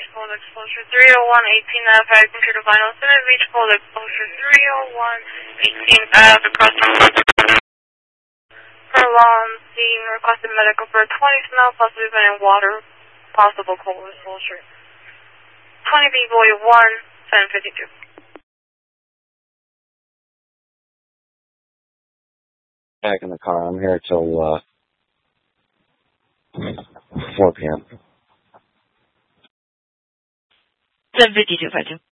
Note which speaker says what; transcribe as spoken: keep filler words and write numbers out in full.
Speaker 1: Beach, full exposure three oh one eighteen Ave, High Computer Vinyl Center Beach, full exposure three oh one eighteen Ave, across the prolonged, being requested medical for twenty smell, possibly venting water, possible cold exposure. twenty B boy one, ten fifty-two.
Speaker 2: Back in the car. I'm here till uh, four p.m.
Speaker 3: ten fifty-two, five two.